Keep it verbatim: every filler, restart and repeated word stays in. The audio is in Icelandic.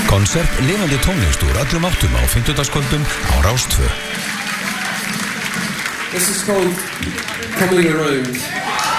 Konsert lifandi tónlist úr öllum áttum á fimmtudagskvöldum á Rás tvö. This is called Coming Around.